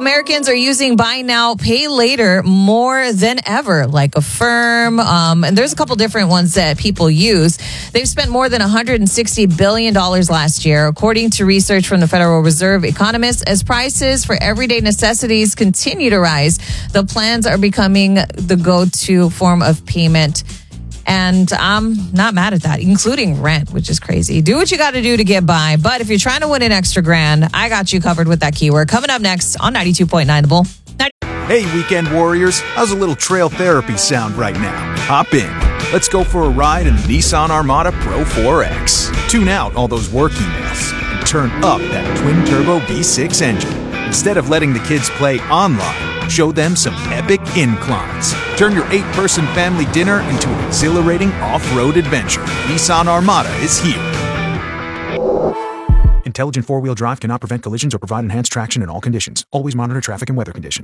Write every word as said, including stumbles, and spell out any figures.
Americans are using buy now, pay later more than ever, like Affirm. Um, and there's a couple different ones that people use. They've spent more than one hundred sixty billion dollars last year, according to research from the Federal Reserve economists. As prices for everyday necessities continue to rise, the plans are becoming the go-to form of payment. And I'm not mad at that, including rent, which is crazy. Do what you got to do to get by. But if you're trying to win an extra grand, I got you covered with that keyword. Coming up next on ninety-two point nine The Bull. Hey, weekend warriors. How's a little trail therapy sound right now? Hop in. Let's go for a ride in the Nissan Armada Pro four X. Tune out all those work emails and turn up that twin-turbo V six engine. Instead of letting the kids play online, show them some epic inclines. Turn your eight-person family dinner into an exhilarating off-road adventure. Nissan Armada is here. Intelligent four-wheel drive cannot prevent collisions or provide enhanced traction in all conditions. Always monitor traffic and weather conditions.